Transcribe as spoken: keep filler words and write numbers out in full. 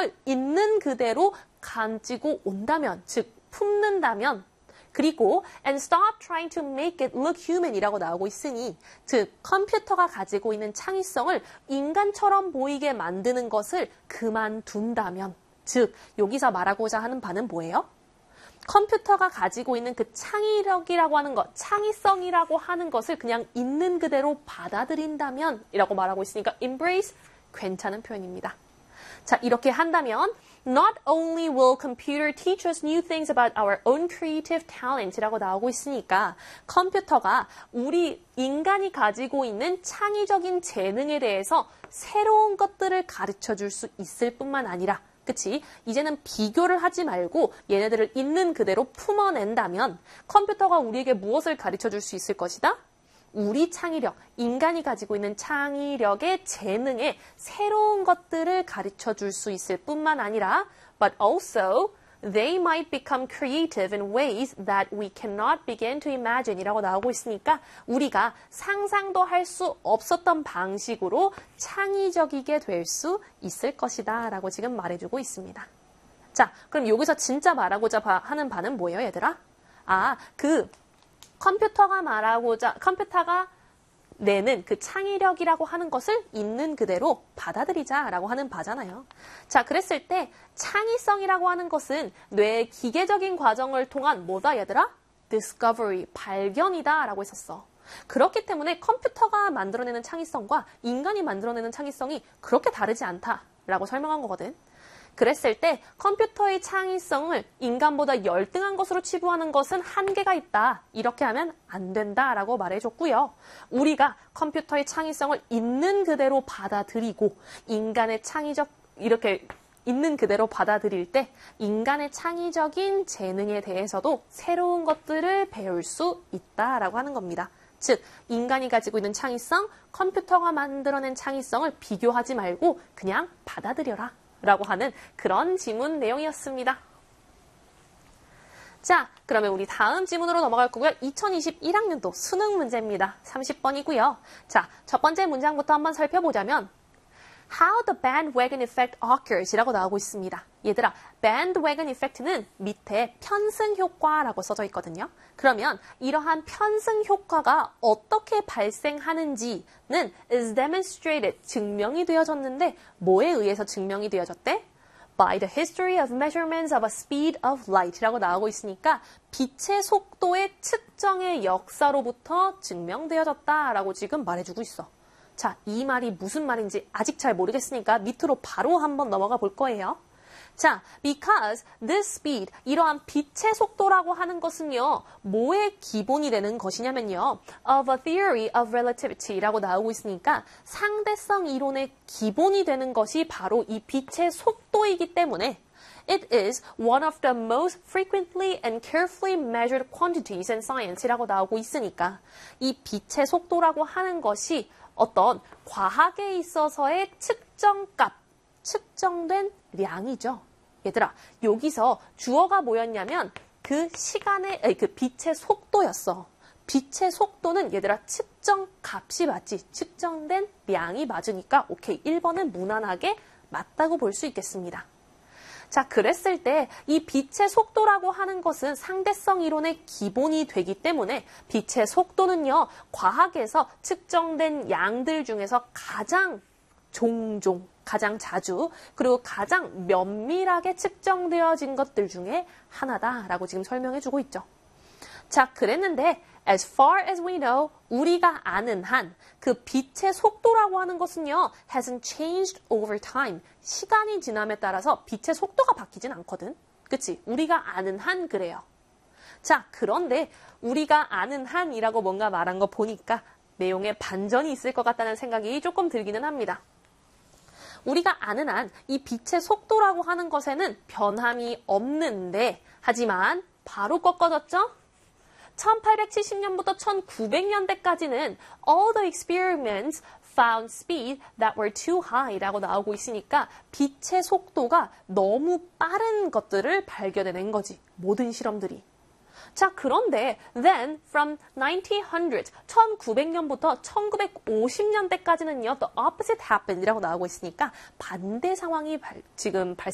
창의성을 있는 그대로 가지고 온다면, 즉 품는다면, 그리고 and stop trying to make it look human이라고 나오고 있으니, 즉 컴퓨터가 가지고 있는 창의성을 인간처럼 보이게 만드는 것을 그만둔다면, 즉 여기서 말하고자 하는 바는 뭐예요? 컴퓨터가 가지고 있는 그 창의력이라고 하는 것, 창의성이라고 하는 것을 그냥 있는 그대로 받아들인다면 이라고 말하고 있으니까 embrace, 괜찮은 표현입니다. 자, 이렇게 한다면 Not only will computer teach us new things about our own creative talent이라고 나오고 있으니까 컴퓨터가 우리 인간이 가지고 있는 창의적인 재능에 대해서 새로운 것들을 가르쳐 줄 수 있을 뿐만 아니라, 그치? 이제는 비교를 하지 말고 얘네들을 있는 그대로 품어낸다면 컴퓨터가 우리에게 무엇을 가르쳐 줄 수 있을 것이다? 우리 창의력, 인간이 가지고 있는 창의력의 재능에 새로운 것들을 가르쳐 줄 수 있을 뿐만 아니라 but also they might become creative in ways that we cannot begin to imagine 이라고 나오고 있으니까 우리가 상상도 할 수 없었던 방식으로 창의적이게 될 수 있을 것이다 라고 지금 말해주고 있습니다. 자, 그럼 여기서 진짜 말하고자 하는 바는 뭐예요, 얘들아? 아, 그 컴퓨터가 말하고자, 컴퓨터가 내는 그 창의력이라고 하는 것을 있는 그대로 받아들이자라고 하는 바잖아요. 자, 그랬을 때 창의성이라고 하는 것은 뇌의 기계적인 과정을 통한 뭐다, 얘들아? discovery, 발견이다 라고 했었어. 그렇기 때문에 컴퓨터가 만들어내는 창의성과 인간이 만들어내는 창의성이 그렇게 다르지 않다라고 설명한 거거든. 그랬을 때 컴퓨터의 창의성을 인간보다 열등한 것으로 치부하는 것은 한계가 있다. 이렇게 하면 안 된다라고 말해줬고요. 우리가 컴퓨터의 창의성을 있는 그대로 받아들이고 인간의 창의적 이렇게 있는 그대로 받아들일 때 인간의 창의적인 재능에 대해서도 새로운 것들을 배울 수 있다라고 하는 겁니다. 즉, 인간이 가지고 있는 창의성, 컴퓨터가 만들어낸 창의성을 비교하지 말고 그냥 받아들여라. 라고 하는 그런 지문 내용이었습니다. 자, 그러면 우리 다음 지문으로 넘어갈 거고요. 이천이십일 학년도 수능 문제입니다. 삼십 번이고요. 자, 첫 번째 문장부터 한번 살펴보자면 How the bandwagon effect occurs 이라고 나오고 있습니다. 얘들아, bandwagon effect는 밑에 편승 효과라고 써져 있거든요. 그러면 이러한 편승 효과가 어떻게 발생하는지는 is demonstrated, 증명이 되어졌는데 뭐에 의해서 증명이 되어졌대? By the history of measurements of a speed of light 이라고 나오고 있으니까 빛의 속도의 측정의 역사로부터 증명되어졌다라고 지금 말해주고 있어. 자, 이 말이 무슨 말인지 아직 잘 모르겠으니까 밑으로 바로 한번 넘어가 볼 거예요. 자, because this speed, 이러한 빛의 속도라고 하는 것은요, 뭐의 기본이 되는 것이냐면요, of a theory of relativity라고 나오고 있으니까 상대성 이론의 기본이 되는 것이 바로 이 빛의 속도이기 때문에 It is one of the most frequently and carefully measured quantities in science이라고 나오고 있으니까 이 빛의 속도라고 하는 것이 어떤 과학에 있어서의 측정값, 측정된 량이죠. 얘들아, 여기서 주어가 뭐였냐면 그 시간의, 아니, 그 빛의 속도였어. 빛의 속도는 얘들아 측정값이 맞지. 측정된 량이 맞으니까 오케이, 일 번은 무난하게 맞다고 볼 수 있겠습니다. 자, 그랬을 때 이 빛의 속도라고 하는 것은 상대성 이론의 기본이 되기 때문에 빛의 속도는요, 과학에서 측정된 양들 중에서 가장 종종, 가장 자주, 그리고 가장 면밀하게 측정되어진 것들 중에 하나다라고 지금 설명해주고 있죠. 자, 그랬는데 as far as we know, 우리가 아는 한 그 빛의 속도라고 하는 것은요, hasn't changed over time. 시간이 지남에 따라서 빛의 속도가 바뀌진 않거든. 그치? 우리가 아는 한 그래요. 자, 그런데 우리가 아는 한이라고 뭔가 말한 거 보니까 내용에 반전이 있을 것 같다는 생각이 조금 들기는 합니다. 우리가 아는 한 이 빛의 속도라고 하는 것에는 변함이 없는데, 하지만 바로 꺾어졌죠? 천팔백칠십 년부터 천구백 년대까지는 all the experiments found speed that were too high 라고 나오고 있으니까 빛의 속도가 너무 빠른 것들을 발견해낸 거지. 모든 실험들이. 자, 그런데 then from nineteen hundred, 천구백 년부터 천구백오십 년대까지는요, the opposite happened 이라고 나오고 있으니까 반대 상황이 발, 지금 발생